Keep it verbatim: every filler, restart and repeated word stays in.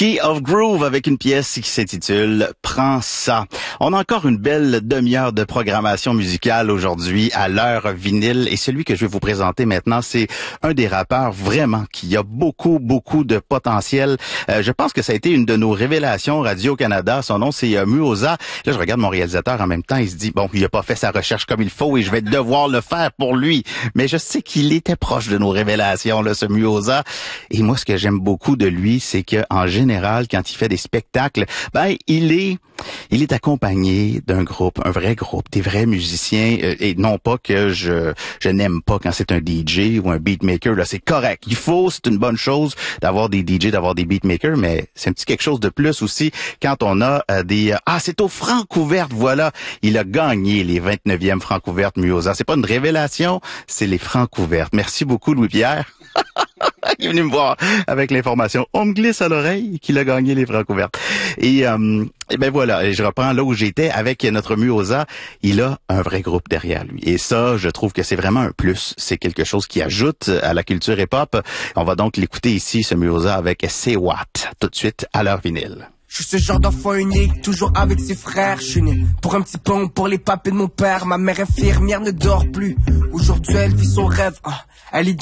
Key of Groove avec une pièce qui s'intitule Prends ça. On a encore une belle demi-heure de programmation musicale aujourd'hui à l'heure vinyle et celui que je vais vous présenter maintenant, c'est un des rappeurs vraiment qui a beaucoup, beaucoup de potentiel. Euh, je pense que ça a été une de nos révélations Radio-Canada. Son nom, c'est euh, Muoza. Là, je regarde mon réalisateur en même temps. Il se dit, bon, il a pas fait sa recherche comme il faut et je vais devoir le faire pour lui. Mais je sais qu'il était proche de nos révélations, là, ce Muoza. Et moi, ce que j'aime beaucoup de lui, c'est que en général, quand il fait des spectacles, ben, il est, il est accompagné d'un groupe, un vrai groupe, des vrais musiciens. Euh, et non pas que je, je n'aime pas quand c'est un D J ou un beatmaker. Là, c'est correct. Il faut, c'est une bonne chose d'avoir des D J, d'avoir des beatmakers, mais c'est un petit quelque chose de plus aussi quand on a euh, des... Ah, c'est au Francouverte, voilà. Il a gagné les vingt-neuvième Francouverte Muoza. C'est pas une révélation, c'est les Francouvertes. Merci beaucoup, Louis-Pierre. Il est venu me voir avec l'information. On me glisse à l'oreille qu'il a gagné les Francouvertes. Et, euh, et ben voilà, et je reprends là où j'étais avec notre Muoza. Il a un vrai groupe derrière lui. Et ça, je trouve que c'est vraiment un plus. C'est quelque chose qui ajoute à la culture hip-hop. On va donc l'écouter ici, ce Muoza, avec C'est What, tout de suite à l'heure vinyle. Je suis ce genre d'enfant unique, toujours avec ses frères. Je suis né pour un petit pont, pour les papés de mon père. Ma mère infirmière ne dort plus. Aujourd'hui, elle vit son rêve. Ah, elle est de